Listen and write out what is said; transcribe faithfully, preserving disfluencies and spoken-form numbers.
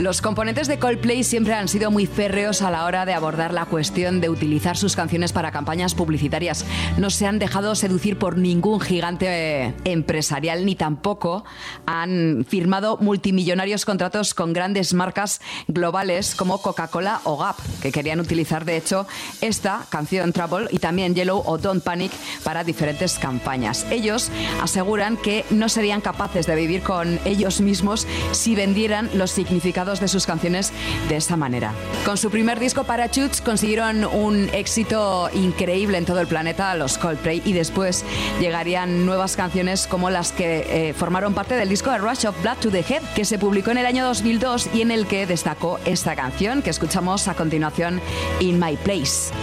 Los componentes de Coldplay siempre han sido muy férreos a la hora de abordar la cuestión de utilizar sus canciones para campañas publicitarias. No se han dejado seducir por ningún gigante empresarial, ni tampoco han firmado multimillonarios contratos con grandes marcas globales como Coca-Cola o Gap, que querían utilizar de hecho esta canción Trouble y también Yellow o Don't Panic para diferentes campañas. Ellos aseguran que no serían capaces de vivir con ellos mismos si vendieran los significados de sus canciones de esa manera. Con su primer disco Parachutes consiguieron un éxito increíble en todo el planeta, los Coldplay, y después llegarían nuevas canciones como las que eh, formaron parte del disco A Rush of Blood to the Head, que se publicó en el año dos mil dos y en el que destacó esta canción que escuchamos a continuación, In My Place.